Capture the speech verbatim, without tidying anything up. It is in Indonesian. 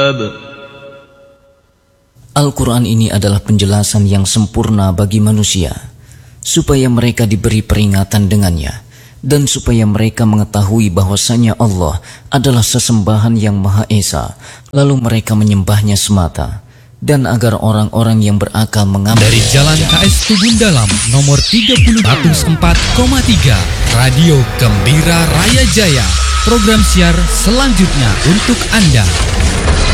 الألباب. Al-Quran ini adalah penjelasan yang sempurna bagi manusia, supaya mereka diberi peringatan dengannya, dan supaya mereka mengetahui bahwasanya Allah adalah sesembahan yang Maha Esa, lalu mereka menyembahnya semata, dan agar orang-orang yang berakal mengambil. Dari Jalan K S Tubun Dalam, nomor tiga puluh seratus empat koma tiga, Radio Gembira Raya Jaya, program siar selanjutnya untuk Anda.